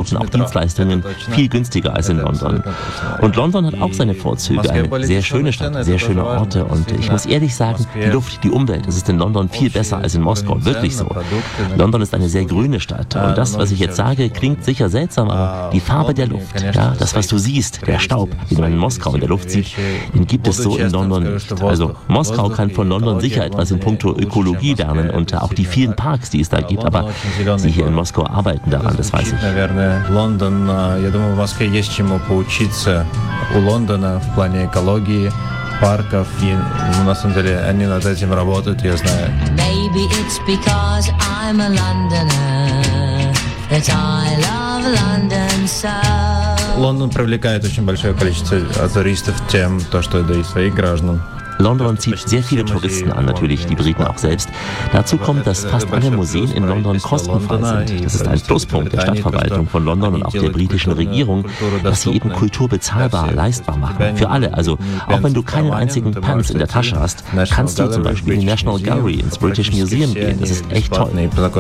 Transport und auch Dienstleistungen viel günstiger als in London. Und London hat auch seine Vorzüge, eine sehr schöne Stadt, sehr schöne Orte und ich muss ehrlich sagen, die Luft, die Umwelt, das ist in London viel besser als in Moskau, wirklich so. London ist eine sehr grüne Stadt und das, was ich jetzt sage, klingt sicher seltsam, aber die Farbe der Luft, ja, das, was du siehst, der Staub, den man in Moskau in der Luft sieht, den gibt es so in London nicht. Also Moskau kann von London sicher etwas in puncto Ökologie lernen und auch die vielen Parks, die es da gibt, aber sie hier in Moskau arbeiten daran, das weiß ich. Лондон, я думаю, в Москве есть чему поучиться у Лондона в плане экологии, парков, и на самом деле они над этим работают, я знаю. Maybe it's because I'm a Londoner that I love London so. Лондон привлекает очень большое количество туристов тем, что да и своих граждан. London zieht sehr viele Touristen an, natürlich die Briten auch selbst. Dazu kommt, dass fast alle Museen in London kostenfrei sind. Das ist ein Pluspunkt der Stadtverwaltung von London und auch der britischen Regierung, dass sie eben Kultur bezahlbar, leistbar machen. Für alle. Also auch wenn du keinen einzigen Pence in der Tasche hast, kannst du zum Beispiel in die National Gallery, ins British Museum gehen. Das ist echt toll.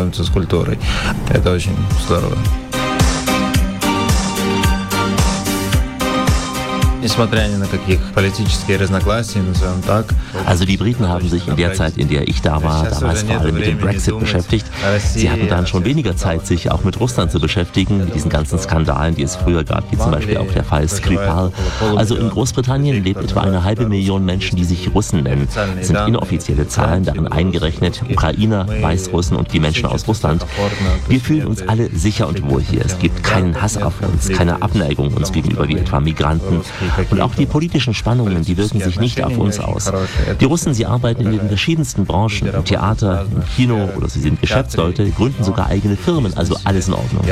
Also die Briten haben sich in der Zeit, in der ich da war, damals vor allem mit dem Brexit beschäftigt. Sie hatten dann schon weniger Zeit, sich auch mit Russland zu beschäftigen, mit diesen ganzen Skandalen, die es früher gab, wie zum Beispiel auch der Fall Skripal. Also in Großbritannien lebt etwa 500.000 Menschen, die sich Russen nennen. Das sind inoffizielle Zahlen, darin eingerechnet Ukrainer, Weißrussen und die Menschen aus Russland. Wir fühlen uns alle sicher und wohl hier. Es gibt keinen Hass auf uns, keine Abneigung uns gegenüber wie etwa Migranten. Und auch die politischen Spannungen, die wirken sich nicht auf uns aus. Die Russen, sie arbeiten in den verschiedensten Branchen, im Theater, im Kino oder sie sind Geschäftsleute, gründen sogar eigene Firmen, also alles in Ordnung.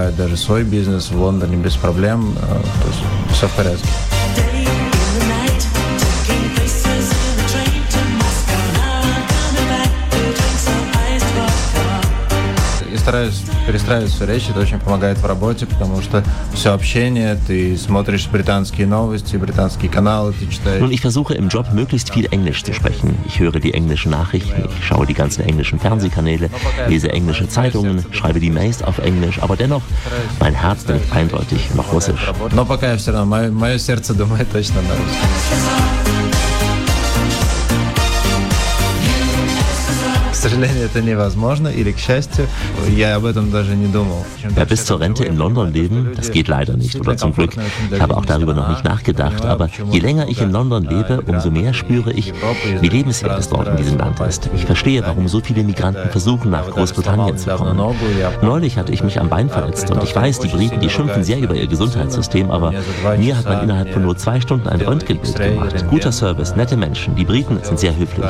Перестраивать всю речь, это очень помогает в работе, потому что все общение, ты смотришь британские новости, британские каналы, ты читаешь. Nun, ich versuche im Job möglichst viel Englisch zu sprechen. Ich höre die englischen Nachrichten, ich schaue die ganzen englischen Fernsehkanäle, lese englische Zeitungen, schreibe die Mails auf Englisch, aber dennoch, mein Herz denkt eindeutig noch Russisch. Но пока я все равно, мое сердце думает точно на русском. К сожалению, это невозможно, или к счастью, я об этом даже не думал. Ja, bis zur Rente in London leben, das geht leider nicht, oder zum Glück. Ich habe auch darüber noch nicht nachgedacht, aber je länger ich in London lebe, umso mehr spüre ich, wie lebenswert es dort in diesem Land ist. Ich verstehe, warum so viele Migranten versuchen, nach Großbritannien zu kommen. Neulich hatte ich mich am Bein verletzt und ich weiß, die Briten, die schimpfen sehr über ihr Gesundheitssystem, aber mir hat man innerhalb von nur 2 Stunden ein Röntgenbild gemacht. Guter Service, nette Menschen, die Briten sind sehr höflich.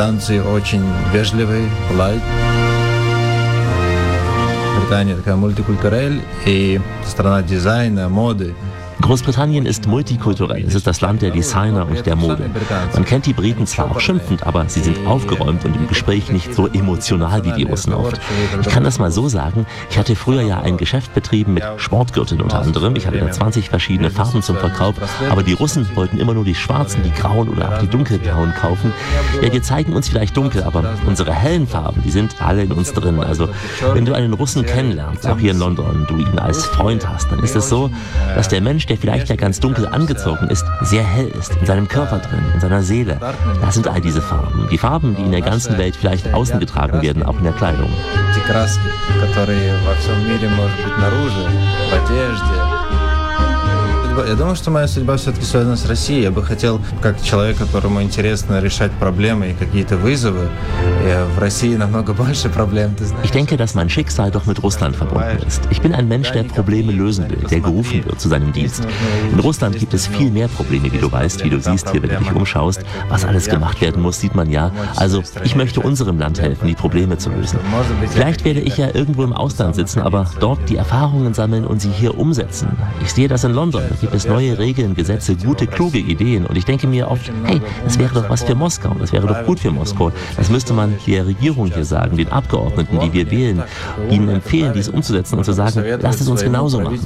Британия такая мультикультурель и страна дизайна, моды. Großbritannien ist multikulturell. Es ist das Land der Designer und der Mode. Man kennt die Briten zwar auch schimpfend, aber sie sind aufgeräumt und im Gespräch nicht so emotional wie die Russen oft. Ich kann das mal so sagen, ich hatte früher ja ein Geschäft betrieben mit Sportgürteln unter anderem. Ich hatte da 20 verschiedene Farben zum Verkauf, aber die Russen wollten immer nur die schwarzen, die grauen oder auch die dunkelblauen kaufen. Ja, wir zeigen uns vielleicht dunkel, aber unsere hellen Farben, die sind alle in uns drin. Also wenn du einen Russen kennenlernst, auch hier in London, du ihn als Freund hast, dann ist es so, dass der Mensch, der vielleicht ja ganz dunkel angezogen ist, sehr hell ist, in seinem Körper drin, in seiner Seele. Das sind all diese Farben. Die Farben, die in der ganzen Welt vielleicht außen getragen werden, auch in der Kleidung. Die краски, которые во всем мире, может быть, наружу, в одежде. Я думаю, что моя судьба все-таки связана с Россией. Я бы хотел, как человек, которому интересно решать проблемы и какие-то вызовы, в России намного больше проблем, ты знаешь. Ich denke, dass mein Schicksal doch mit Russland verbunden ist. Ich bin ein Mensch, der Probleme lösen will, der gerufen wird zu seinem Dienst. In Russland gibt es viel mehr Probleme, wie du weißt, wie du siehst hier, wenn du dich umschaust. Was alles gemacht werden muss, sieht man ja. Also, ich möchte unserem Land helfen, die Probleme zu lösen. Vielleicht werde ich ja irgendwo im Ausland sitzen, aber dort die Erfahrungen sammeln und sie hier umsetzen. Ich sehe das in London. Da gibt es neue Regeln, Gesetze, gute, kluge Ideen. Und ich denke mir oft, hey, das wäre doch was für Moskau. Das wäre doch gut für Moskau. Das müsste man der Regierung hier sagen, den Abgeordneten, die wir wählen, ihnen empfehlen, dies umzusetzen und zu sagen, lasst es uns genauso machen.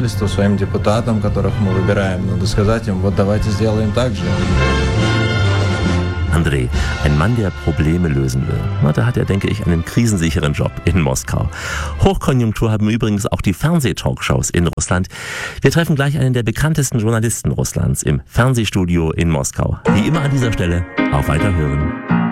Andrei, ein Mann, der Probleme lösen will. Na, da hat er, denke ich, einen krisensicheren Job in Moskau. Hochkonjunktur haben übrigens auch die Fernsehtalkshows in Russland. Wir treffen gleich einen der bekanntesten Journalisten Russlands im Fernsehstudio in Moskau. Wie immer an dieser Stelle, auf Weiterhören.